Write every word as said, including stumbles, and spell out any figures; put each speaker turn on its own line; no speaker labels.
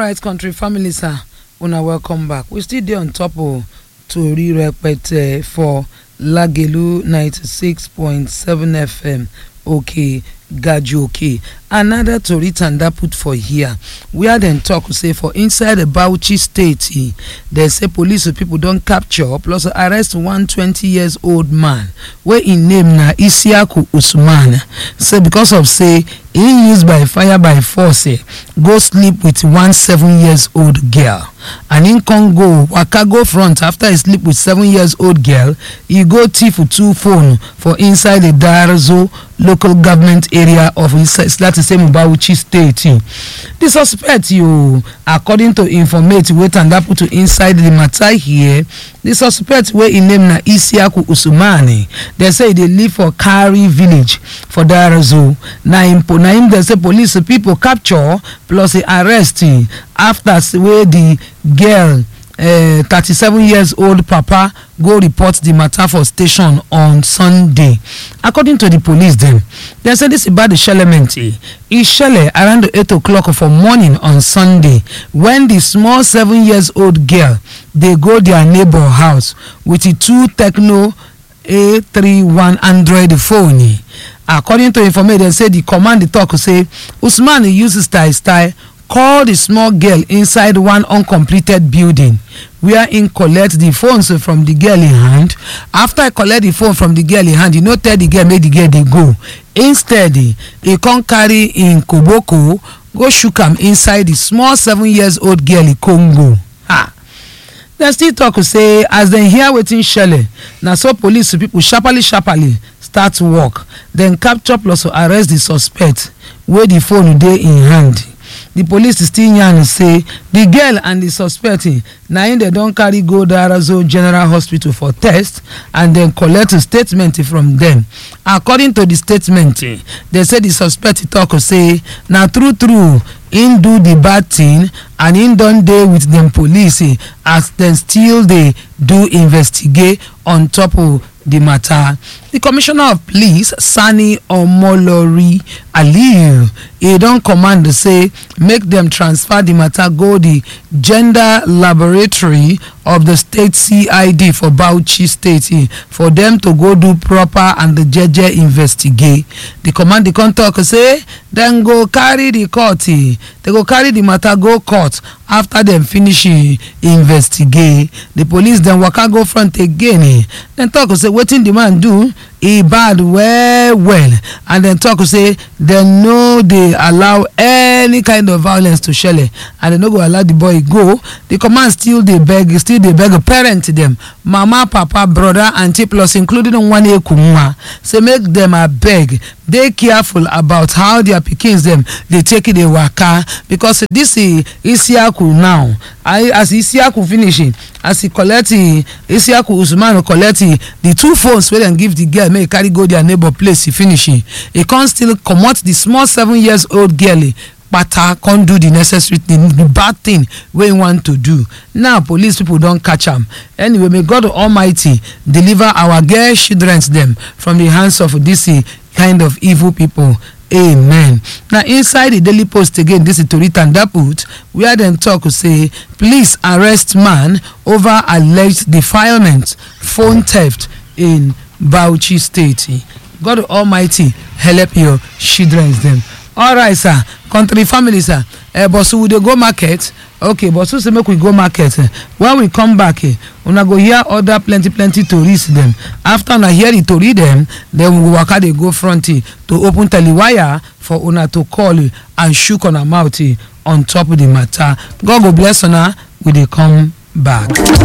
Alright, country families, sir. Una welcome back. We still there on top of Tori Repete for Lagelu ninety-six point seven F M. Okay, Gaju okay. Another Tori Tanda put for here. We had them talk say for inside the Bauchi state, they say police people don't capture plus arrest one twenty years old man where in name na Isiaku Usman. Say because of say he used by fire by force eh, go sleep with one seven years old girl. And in Congo, waka go front after he sleep with seven years old girl, he go thief two phone for inside the Darazo local government area of that is same Bauchi state. The suspect, you according to informate wait and that put to inside the matter here. The suspect where in name na Isiaku Usumani. They say they live for Kari village for Darazo. Na him, na him they say police people capture plus the arrest after where the girl uh, thirty-seven years old papa go report the matter for station on Sunday. According to the police them, they said this about the element is shele around eight o'clock for morning on Sunday when the small seven years old girl they go their neighbor house with the two Techno A thirty-one Android phone. According to information, they say the command the talk say Usman uses style style call the small girl inside one uncompleted building where in collect the phones from the girl in hand. After I collect the phone from the girl in hand, you know tell the girl make the girl they go. Instead, he can't carry in Koboko, go shook him inside the small seven years old girl in Congo. Ha! They still talk to say as they hear waiting Shelley, now so police people sharply sharply start work, then capture plus arrest the suspect where the phone day in hand. The police still yarn say the girl and the suspect now in they don't carry go Darazo General Hospital for test and then collect a statement from them. According to the statement, they say the suspect talk say now true true in do the bad thing and in done day with them police as then still they do investigate on top of the matter. The Commissioner of Police, Sani Omolori Aliyu, he don't command to say make them transfer the matter go the gender laboratory of the state C I D for Bauchi state for them to go do proper and the judge investigate. The command the contact say then go carry the court. They go carry the matter go court after them finish investigate. The police then waka go front again. Then talk say wetin the man do he bad well well and then talk say they no they allow any kind of violence to Shelley and they no go allow the boy go. The command still they beg still they beg a parent them mama papa brother auntie plus including one ekumwa say make them a beg they careful about how their pickings them they take it a waka because this is Isiaku now. I as Isiaku finishing as he collect Isiaku Usman collect the two phones where and give the girl may carry go their neighbor place he finishing he can't still come out the small seven years old girl but I can't do the necessary thing the bad thing we want to do. Now police people don't catch them anyway. May God Almighty deliver our girl children them from the hands of this kind of evil people. Amen. Now inside the Daily Post again, this is Tori Tanda put where them talk to say police arrest man over alleged defilement phone theft in Bauchi state. God Almighty help your children them. All right, sir. Country family, sir. Uh, but so we dey go market. Okay, but so say make we go market. Uh, when we come back, uh, una go hear other plenty plenty tourists them. After una hear the tori them, then we waka dey go front uh, to open telewire for una to call uh, and shook on our mouth uh, on top of the matter. God go bless una. We dey come back.